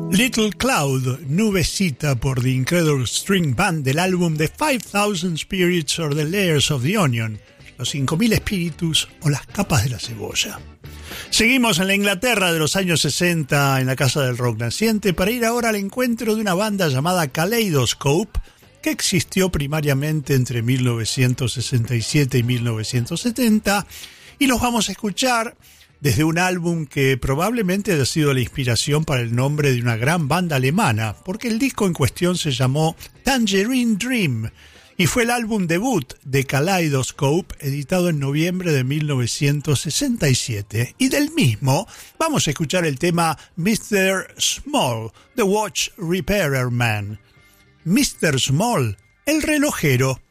Little Cloud, Nubecita por The Incredible String Band del álbum The 5000 Spirits or the Layers of the Onion, los 5000 espíritus o las capas de la cebolla. Seguimos en la Inglaterra de los años 60 en la Casa del Rock Naciente para ir ahora al encuentro de una banda llamada Kaleidoscope que existió primariamente entre 1967 y 1970 y los vamos a escuchar desde un álbum que probablemente haya sido la inspiración para el nombre de una gran banda alemana, porque el disco en cuestión se llamó Tangerine Dream y fue el álbum debut de Kaleidoscope, editado en noviembre de 1967. Y del mismo vamos a escuchar el tema Mr. Small, The Watch Repairer Man. Mr. Small, el relojero.